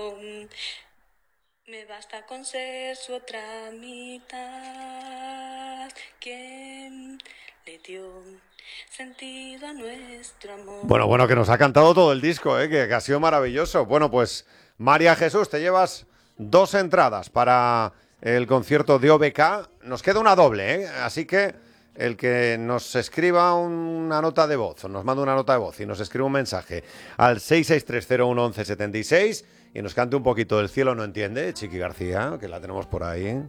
Me basta con ser su otra mitad, quien le dio sentido a nuestro amor. Bueno, que nos ha cantado todo el disco, que ha sido maravilloso. Bueno, pues María Jesús, te llevas 2 entradas para el concierto de OBK. Nos queda una doble, así que el que nos escriba una nota de voz, o nos manda una nota de voz y nos escribe un mensaje al 663011176 y nos cante un poquito del Cielo no entiende, Chiqui García, que la tenemos por ahí.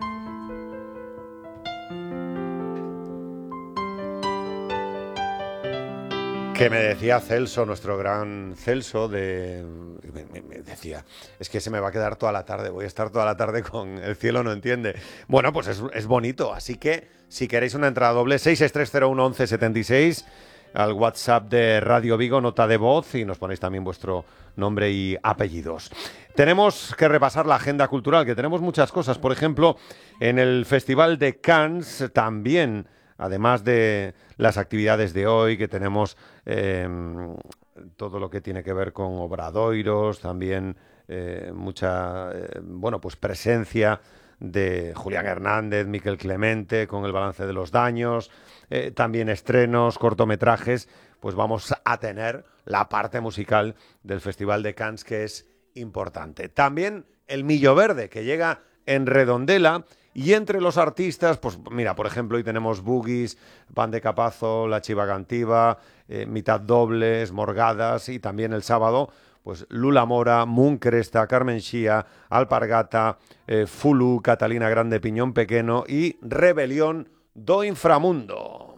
Que me decía Celso, nuestro gran Celso, me decía, es que se me va a quedar toda la tarde, voy a estar toda la tarde con El cielo no entiende. Bueno, pues es bonito, así que si queréis una entrada doble, 663011176, al WhatsApp de Radio Vigo, nota de voz, y nos ponéis también vuestro nombre y apellidos. Tenemos que repasar la agenda cultural, que tenemos muchas cosas. Por ejemplo, en el Festival de Cannes también, además de las actividades de hoy, que tenemos todo lo que tiene que ver con obradoiros, también mucha pues presencia de Julián Hernández, Miquel Clemente, con el balance de los daños, también estrenos, cortometrajes. Pues vamos a tener la parte musical del Festival de Cannes, que es importante. También el Millo Verde, que llega en Redondela. Y entre los artistas, pues mira, por ejemplo, hoy tenemos Boogies, Pan de Capazo, La Chiva Cantiva, Mitad Dobles, Morgadas, y también el sábado, pues Lula Mora, Moon Cresta, Carmen Xía, Alpargata, Fulu, Catalina Grande, Piñón Pequeno y Rebelión do Inframundo.